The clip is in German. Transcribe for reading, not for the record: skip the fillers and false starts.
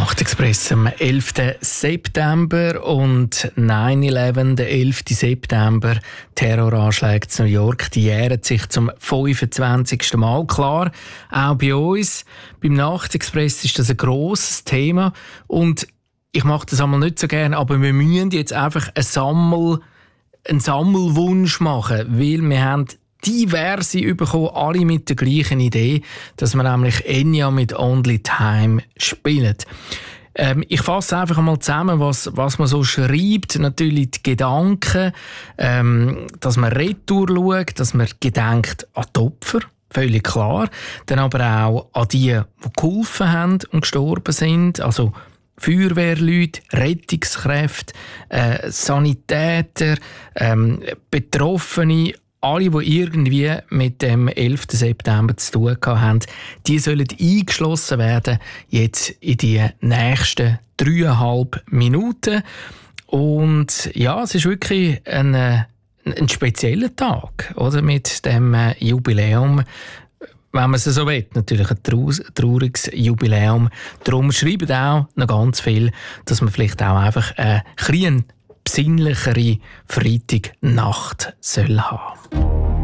Nachtexpress am 11. September und 9/11, der 11. September, Terroranschläge in New York, die jähren sich zum 25. Mal. Klar, auch bei uns, beim Nachtexpress ist das ein grosses Thema und ich mache das einmal nicht so gerne, aber wir müssen jetzt einfach einen Sammelwunsch machen, weil wir haben diverse bekommen, alle mit der gleichen Idee, dass wir nämlich Enya mit «Only Time» spielen. Ich fasse einfach einmal zusammen, was man so schreibt. Natürlich die Gedanken, dass man retour schaut, dass man gedenkt an die Opfer, völlig klar. Dann aber auch an die geholfen haben und gestorben sind, also Feuerwehrleute, Rettungskräfte, Sanitäter, Betroffene, alle, die irgendwie mit dem 11. September zu tun haben, die sollen eingeschlossen werden, jetzt in die nächsten 3,5 Minuten. Und ja, es ist wirklich ein spezieller Tag, oder? Mit dem Jubiläum, wenn man es so will, natürlich ein trauriges Jubiläum. Darum schreiben auch noch ganz viel, dass man vielleicht auch einfach eine besinnlichere Freitagnacht soll haben.